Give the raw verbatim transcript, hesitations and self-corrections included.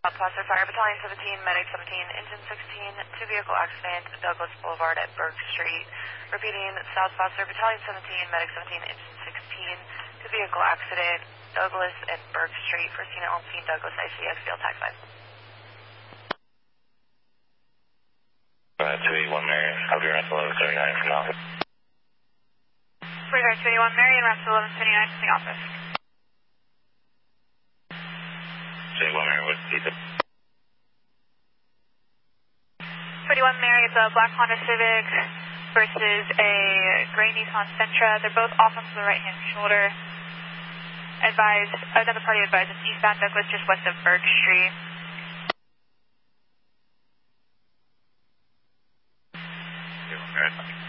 Placer Fire Battalion seventeen, Medic seventeen, Engine sixteen, two vehicle accident, Douglas Boulevard at Burke Street. Repeating, South Placer Battalion seventeen, Medic seventeen, Engine sixteen, two vehicle accident, Douglas and Burke Street. First unit on scene, Douglas I C X field tax five. Uh, two eighty-one Marion, copy Ramps eleven seventy-nine from the office. Regard two eighty-one Marion, Ramps eleven seventy-nine from the office. two eighty-one Marion, what's the two eighty-one Marion, it's a black Honda Civic versus a gray Nissan Sentra. They're both off onto the right-hand shoulder. Advise, another party advised, it's eastbound Douglas just west of Burke Street. two eighty-one Marion.